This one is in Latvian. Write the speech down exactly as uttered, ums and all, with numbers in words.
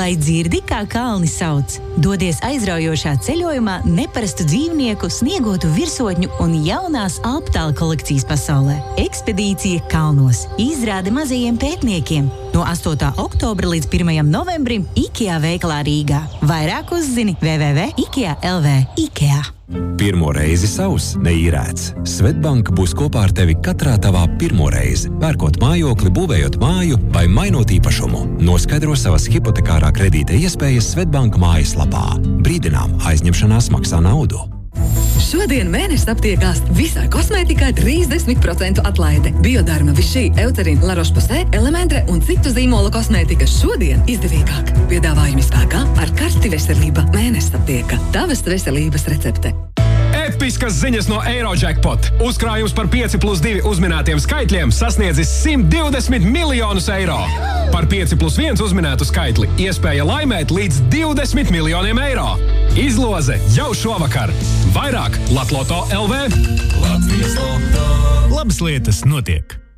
Vai dzirdi, kā kalni sauc? Dodies aizraujošā ceļojumā neparastu dzīvnieku, sniegotu virsotņu un jaunās Alptāla kolekcijas pasaulē. Ekspedīcija kalnos. Izrāde mazajiem pētniekiem. No astotā oktobra līdz pirmajam novembrim IKEA veikalā Rīgā. Vairāk uzzini w w w punkt ikea punkt l v. IKEA. Pirmo reizi savs, neīrēts. Svetbank būs kopā ar tevi katrā tavā pirmo reizi. Pērkot mājokli, būvējot māju vai mainot īpašumu. Noskaidro savas hipotekārā kredīta iespējas Svetbanka mājaslapā. Brīdinām, aizņemšanās maksā naudu. Šodien mēnesis aptiekās visā kosmētikā trīsdesmit procentu atlaide. Biodarma, Vichy, Eucerin, La Roche-Posay, Elementre un citu zīmolu kosmētika šodien izdevīgāk. Piedāvājumi spēkā ar karsti veselība. Mēnesis aptieka. Tavas veselības recepte. Episkas ziņas no Eurojackpot. Uzkrājums par pieci plus divi uzminētiem skaitļiem sasniedzis simt divdesmit miljonus eiro. Par pieci plus viens uzminētu skaitli iespēja laimēt līdz divdesmit miljoniem eiro. Izloze jau šovakar. Vairāk Latloto L V. Latvijas Loto. Labas lietas notiek.